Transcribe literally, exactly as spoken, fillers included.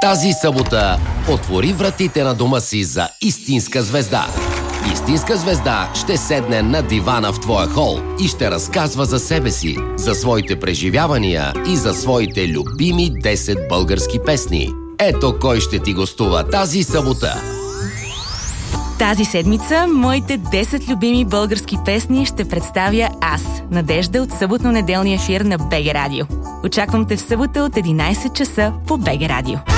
Тази събота отвори вратите на дома си за истинска звезда. Истинска звезда ще седне на дивана в твоя хол и ще разказва за себе си, за своите преживявания и за своите любими десет български песни. Ето кой ще ти гостува тази събота. Тази седмица моите десет любими български песни ще представя аз, Надежда, от съботно-неделния ефир на БГ Радио. Очаквам те в събота от единайсет часа по БГ Радио.